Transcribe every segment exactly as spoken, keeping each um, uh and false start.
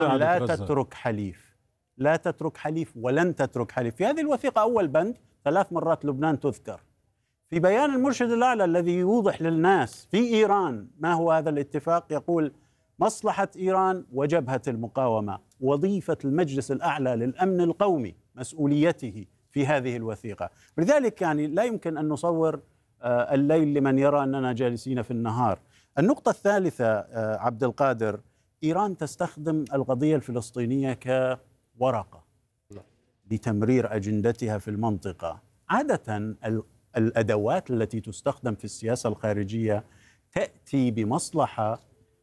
لا تترك حليف، لا تترك حليف ولن تترك حليف. في هذه الوثيقة أول بند ثلاث مرات لبنان تذكر. في بيان المرشد الأعلى الذي يوضح للناس في إيران ما هو هذا الاتفاق، يقول مصلحة إيران وجبهة المقاومة، وظيفة المجلس الأعلى للأمن القومي مسؤوليته في هذه الوثيقة. لذلك يعني لا يمكن أن نصور الليل لمن يرى أننا جالسين في النهار. النقطة الثالثة عبد القادر، إيران تستخدم القضية الفلسطينية كورقة لتمرير أجندتها في المنطقة. عادة الأدوات التي تستخدم في السياسة الخارجية تأتي بمصلحة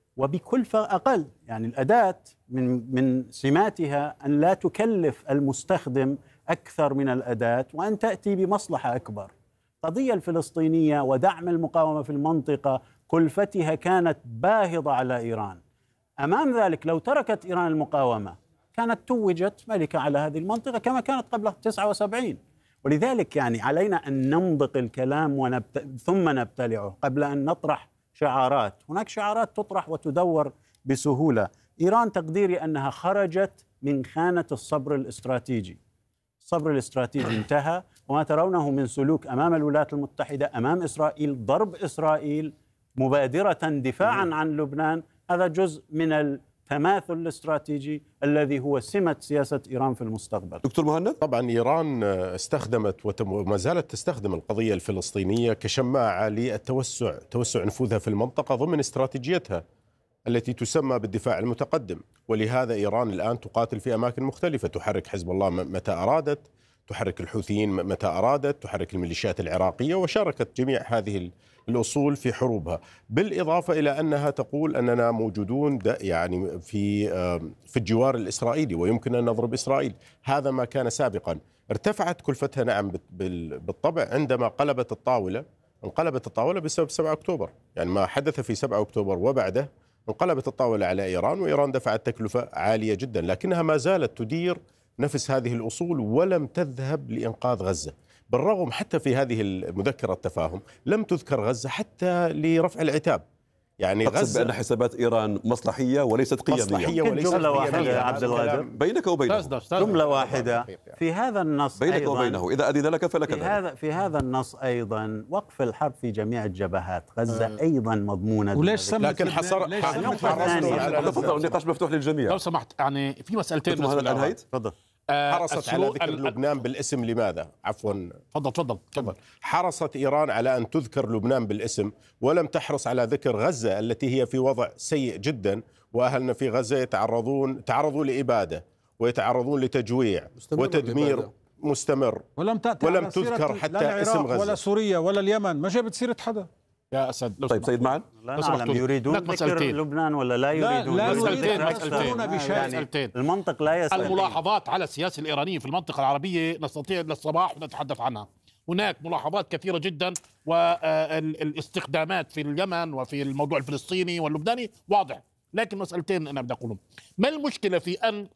وبكلفة أقل، يعني الأداة من من سماتها أن لا تكلف المستخدم أكثر من الأداة وأن تأتي بمصلحة أكبر. القضية الفلسطينية ودعم المقاومة في المنطقة كلفتها كانت باهظة على إيران. أمام ذلك لو تركت إيران المقاومة كانت توجت ملكة على هذه المنطقة كما كانت قبل تسعة وسبعين. ولذلك يعني علينا أن نمضق الكلام ونبت... ثم نبتلعه قبل أن نطرح شعارات. هناك شعارات تطرح وتدور بسهولة. إيران تقديري أنها خرجت من خانة الصبر الاستراتيجي. الصبر الاستراتيجي انتهى، وما ترونه من سلوك أمام الولايات المتحدة أمام إسرائيل، ضرب إسرائيل مبادرة دفاعا عن لبنان، هذا جزء من التماثل الاستراتيجي الذي هو سمة سياسة إيران في المستقبل. دكتور مهند، طبعا إيران استخدمت وما زالت تستخدم القضية الفلسطينية كشماعة للتوسع توسع نفوذها في المنطقة ضمن استراتيجيتها التي تسمى بالدفاع المتقدم. ولهذا إيران الآن تقاتل في أماكن مختلفة، تحرك حزب الله متى أرادت، تحرك الحوثيين متى أرادت، تحرك الميليشيات العراقية، وشاركت جميع هذه الأصول في حروبها. بالإضافة إلى أنها تقول أننا موجودون يعني في في الجوار الإسرائيلي ويمكن أن نضرب إسرائيل. هذا ما كان سابقا. ارتفعت كلفتها نعم بالطبع عندما قلبت الطاولة، انقلبت الطاولة بسبب سبعة أكتوبر، يعني ما حدث في سبعة أكتوبر وبعده انقلبت الطاولة على إيران، وإيران دفعت تكلفة عالية جدا، لكنها ما زالت تدير نفس هذه الأصول ولم تذهب لإنقاذ غزة. بالرغم حتى في هذه المذكرة التفاهم لم تذكر غزة حتى لرفع العتاب. يعني غزة بأن حسابات إيران مصلحية وليست قيمية. مصلحية وليست جملة واحدة عبد الغادر بينك وبينه، جملة واحدة في هذا النص بينك أيضاً وبينه، إذا أذن لك فلك في هذا في هذا النص أيضا وقف الحرب في جميع الجبهات. غزة أه. أيضا مضمونة، وليش لكن حصر النقاش مفتوح للجميع. لو سمحت يعني في مسألتين. أنهيت؟ تفضل. حرصت على ذكر لبنان بالاسم لماذا؟ عفوا تفضل تفضل تفضل. حرصت إيران على أن تذكر لبنان بالاسم ولم تحرص على ذكر غزة التي هي في وضع سيء جدا، وأهلنا في غزة يتعرضون تعرضوا لإبادة ويتعرضون لتجويع وتدمير مستمر، ولم تأتي ولم تذكر حتى اسم غزة ولا سوريا ولا اليمن، ما جابت سيرة حدا يا أسد. طيب سيد معن، لا نعلم يريدون ذكر لبنان ولا لا يريدون؟ لا مسألتين مسألتين. المنطق لا يسأل. الملاحظات على السياسة الإيرانية في المنطقة العربية نستطيع للصباح ونتحدث عنها. هناك ملاحظات كثيرة جدا، والاستخدامات في اليمن وفي الموضوع الفلسطيني واللبناني واضح. لكن مسألتين أنا بدي أقولهم. ما المشكلة في أن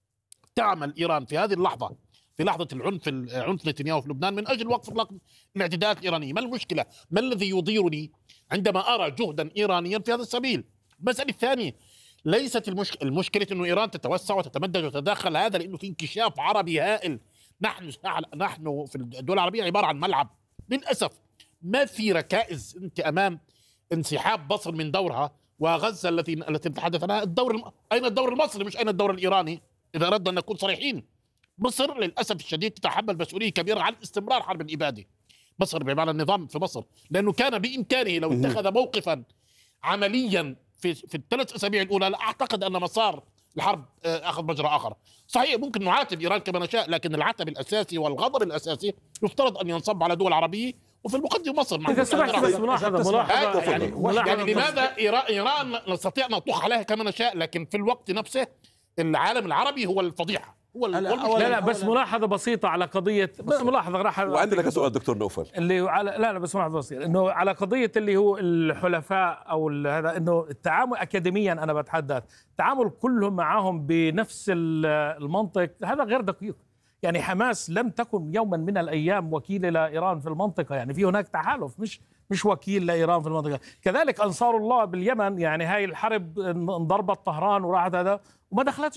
تعمل إيران في هذه اللحظة، في لحظة العنف عنف نتنياهو في لبنان، من أجل وقف الاعتداءات الإيرانية؟ ما المشكلة؟ ما الذي يضيرني عندما أرى جهدا إيرانيا في هذا السبيل؟ المسألة الثانية، ليست المشكلة المشكلة أنه إيران تتوسع وتتمدد وتتدخل، هذا لأنه في انكشاف عربي هائل. نحن نحن في الدول العربية عبارة عن ملعب. للأسف ما في ركائز. أنت أمام انسحاب مصر من دورها، وغزة التي التي نتحدث عنها، الدور الم... أين الدور المصري مش أين الدور الإيراني؟ إذا أردنا أن نكون صريحين، مصر للأسف الشديد تتحمل مسؤولية كبيرة عن استمرار حرب الإبادة. مصر بمعنى النظام في مصر، لأنه كان بإمكانه لو اتخذ موقفا عمليا في في الثلاث أسابيع الأولى، لا أعتقد أن مسار الحرب أخذ مجرى آخر. صحيح ممكن نعاتب إيران كما نشاء، لكن العتب الأساسي والغضب الأساسي يفترض أن ينصب على دول عربية، وفي المقدمة مصر. إذا سمحت بس ملاحظة ملاحظة يعني, يعني لماذا إيران نستطيع أن نطوح عليها كما نشاء، لكن في الوقت نفسه العالم العربي هو الفضيحة. هو لا لا, لا بس ملاحظة بسيطة على قضية، ملاحظة راح. وعندي لك سؤال دكتور نوفل، اللي على لا لا بس ملاحظة بسيطة، إنه على قضية اللي هو الحلفاء أو هذا، إنه التعامل أكاديميا أنا بتحدث، التعامل كلهم معهم بنفس المنطق، هذا غير دقيق. يعني حماس لم تكن يوما من الأيام وكيل إلى إيران في المنطقة، يعني في هناك تحالف، مش مش وكيل لايران في المنطقه. كذلك انصار الله باليمن، يعني هاي الحرب انضربت طهران وراحت هذا وما دخلت